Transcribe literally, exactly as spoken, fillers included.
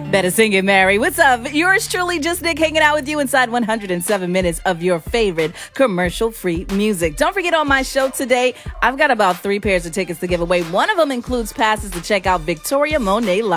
Better sing it, Mary. What's up? Yours truly, just Nick, hanging out with you inside one hundred seven minutes of your favorite commercial-free music. Don't forget, on my show today, I've got about three pairs of tickets to give away. One of them includes passes to check out Victoria Monet Live.